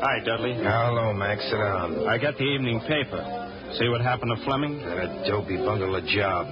Hi, Dudley. Hello, Max. Sit down. I got the evening paper. See what happened to Fleming? That dopey bundle of job.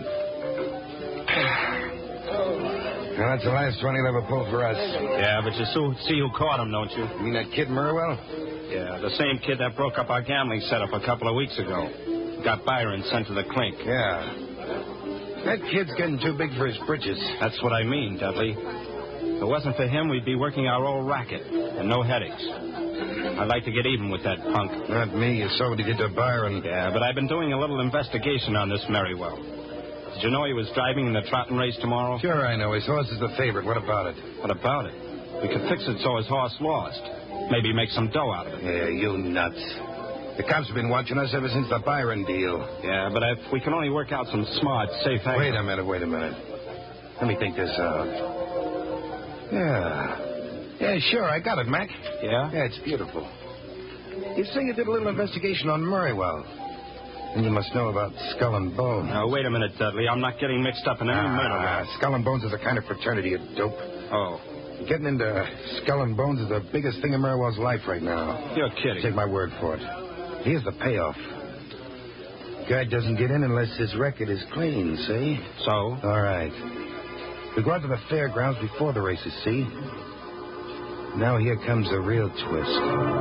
Well, that's the last one he'll ever pull for us. Yeah, but you see who caught him, don't you? You mean that kid Murwell? Yeah, the same kid that broke up our gambling setup a couple of weeks ago. Got Byron sent to the clink. Yeah. That kid's getting too big for his britches. That's what I mean, Dudley. If it wasn't for him, we'd be working our old racket and no headaches. I'd like to get even with that punk. Not me. You saw what he did to Byron. Yeah, but I've been doing a little investigation on this Merriwell. Did you know he was driving in the trotting race tomorrow? Sure, I know. His horse is the favorite. What about it? What about it? We could fix it so his horse lost. Maybe make some dough out of it. Yeah, you nuts. The cops have been watching us ever since the Byron deal. Yeah, but if we can only work out some smart, safe action. Wait a minute. Let me think this out. Yeah, sure, I got it, Mac. Yeah? Yeah, it's beautiful. You say you did a little investigation on Murrywell. And you must know about Skull and Bones. Now, wait a minute, Dudley. I'm not getting mixed up in any murder. Skull and Bones is a kind of fraternity, you dope. Oh. Getting into Skull and Bones is the biggest thing in Murrywell's life right now. You're kidding. Take my word for it. Here's the payoff. Guy doesn't get in unless his record is clean, see? So? All right. We go out to the fairgrounds before the races, see? Now here comes the real twist.